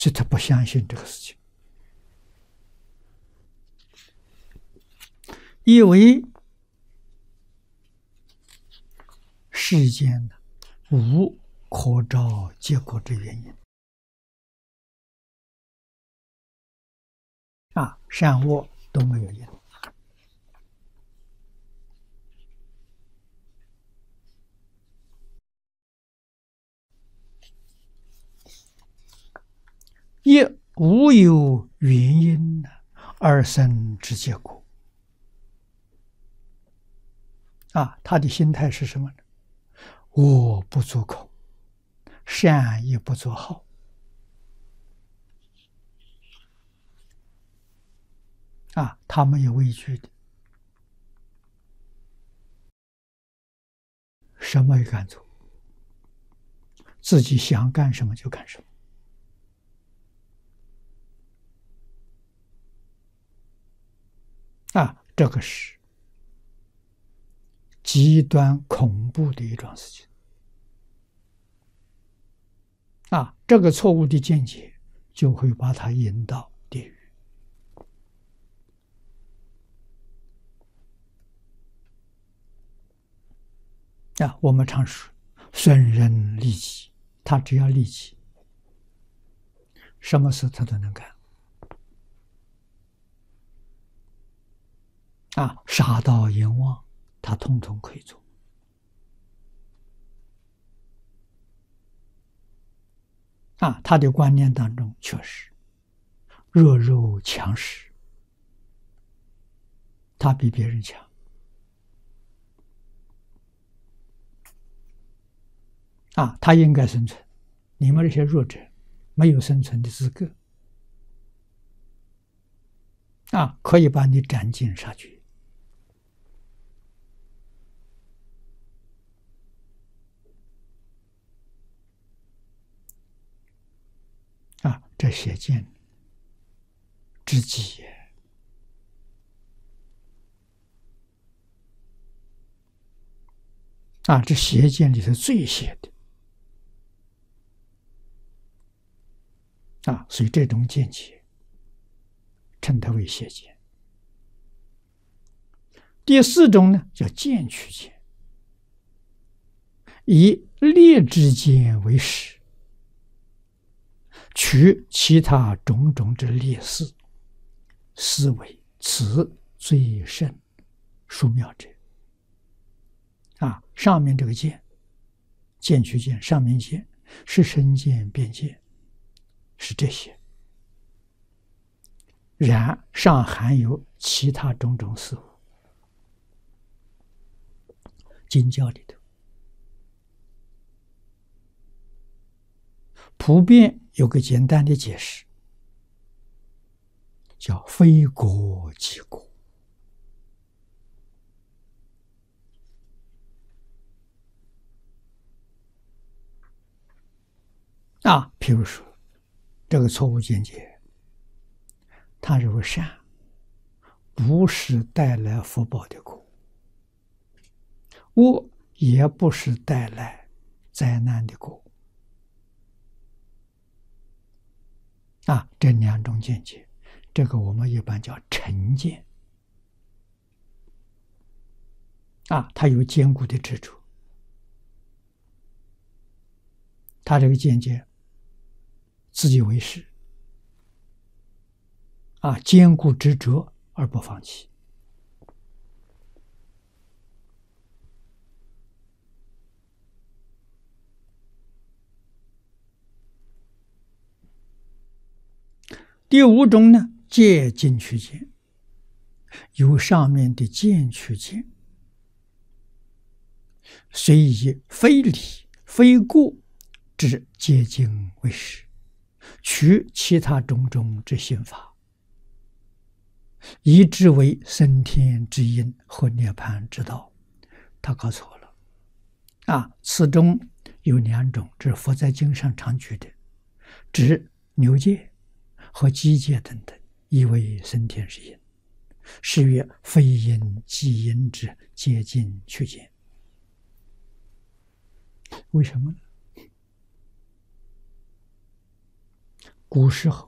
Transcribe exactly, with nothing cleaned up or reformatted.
所以他不相信这个事情，以为世间无可招结果之原因啊，善恶都没有因。亦无有原因而生之结果啊！他的心态是什么呢？我不做口，善也不做好啊！他没有畏惧的，什么也敢做，自己想干什么就干什么。啊，这个是极端恐怖的一桩事情啊！这个错误的见解就会把他引到地狱啊！我们常说损人利己，他只要利己，什么事他都能干啊！杀盗淫妄，他统统可以做啊！他的观念当中确实弱肉强食，他比别人强啊！他应该生存，你们这些弱者没有生存的资格啊！可以把你斩尽杀绝啊！这邪见之极也啊！这邪见里头最邪的啊！所以这种见解称它为邪见。第四种呢，叫见取见，以劣之见为实，取其他种种之劣事，思为此最甚殊妙者。啊，上面这个见，见取见，上面见是身见、边见，是这些。然上含有其他种种事物。经教里头普遍有个简单的解释，叫非果即果。啊，譬如说这个错误见解，他认为善不是带来福报的果，恶也不是带来灾难的果。啊，这两种见解，这个我们一般叫成见。啊，他有坚固的执着，他这个见解自己为是，啊，坚固执着而不放弃。第五种呢，戒禁取见，由上面的见取见，虽以非理非过之戒禁为实，取其他种种之心法，以之为升天之因和涅槃之道。他搞错了啊！此中有两种，这是佛在经上常举的，指牛戒和鸡戒等等，以为升天之因，是曰非因即因之戒禁取见。为什么呢？ 古时候